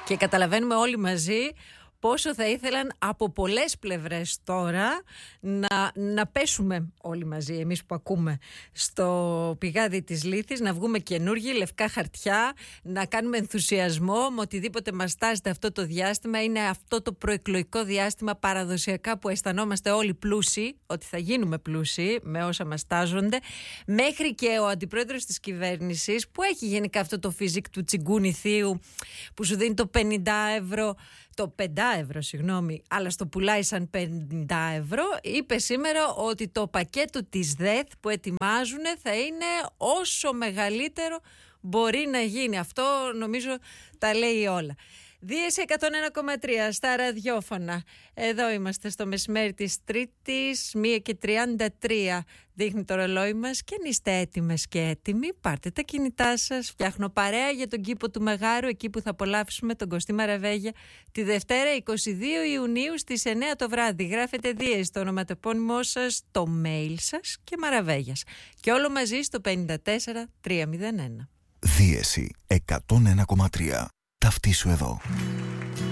Και καταλαβαίνουμε όλοι μαζί πόσο θα ήθελαν από πολλές πλευρές τώρα να πέσουμε όλοι μαζί, εμείς που ακούμε στο πηγάδι της λύθης, να βγούμε καινούργοι, λευκά χαρτιά, να κάνουμε ενθουσιασμό με οτιδήποτε μας τάζεται αυτό το διάστημα. Είναι αυτό το προεκλογικό διάστημα παραδοσιακά που αισθανόμαστε όλοι πλούσιοι, ότι θα γίνουμε πλούσιοι με όσα μας τάζονται, μέχρι και ο αντιπρόεδρος της κυβέρνησης που έχει γενικά αυτό το φυσικ του τσιγκούνι θείου που σου δίνει το 50€, το 5€, συγγνώμη, αλλά στο πουλάει σαν 50€, είπε σήμερα ότι το πακέτο της ΔΕΘ που ετοιμάζουν θα είναι όσο μεγαλύτερο μπορεί να γίνει. Αυτό νομίζω τα λέει όλα. Δίεση 101,3 στα ραδιόφωνα. Εδώ είμαστε στο μεσημέρι της Τρίτης, 1:33 δείχνει το ρολόι μας και αν είστε έτοιμες και έτοιμοι, πάρτε τα κινητά σας. Φτιάχνω παρέα για τον κήπο του Μεγάρου, εκεί που θα απολαύσουμε τον Κωστή Μαραβέγια τη Δευτέρα 22 Ιουνίου στις 9 το βράδυ. Γράφετε Δίεση το ονοματεπώνυμό σας, το mail σας και Μαραβέγιας. Και όλο μαζί στο 54301. Δίεση 101,3. Ταυτίσου εδώ.